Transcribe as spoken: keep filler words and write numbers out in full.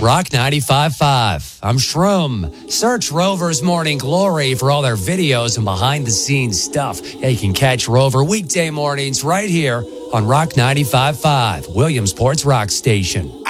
Rock ninety-five point five. I'm Shroom. Search Rover's Morning Glory for all their videos and behind-the-scenes stuff. Yeah, you can catch Rover weekday mornings right here on Rock ninety-five point five, Williamsport's Rock Station.